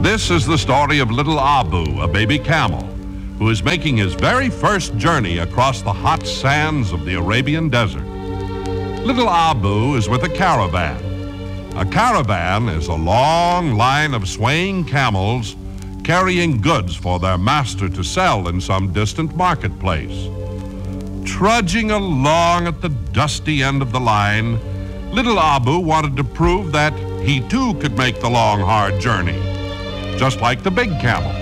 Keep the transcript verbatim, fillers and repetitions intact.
This is the story of little Abu, a baby camel, who is making his very first journey across the hot sands of the Arabian desert. Little Abu is with a caravan. A caravan is a long line of swaying camels carrying goods for their master to sell in some distant marketplace. Trudging along at the dusty end of the line, little Abu wanted to prove that he too could make the long, hard journey, just like the big camel.